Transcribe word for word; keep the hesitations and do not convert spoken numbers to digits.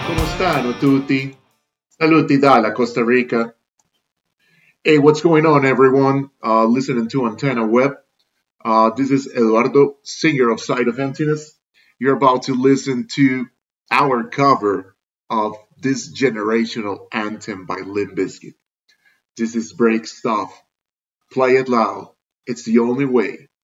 Come stanno tutti? Saluti dalla Costa Rica. Hey, what's going on, everyone? Uh, listening to Antenna Web. Uh, this is Eduardo, singer of Side of Emptiness. You're about to listen to our cover of this generational anthem by Limp Bizkit. This is break stuff. Play it loud. It's the only way.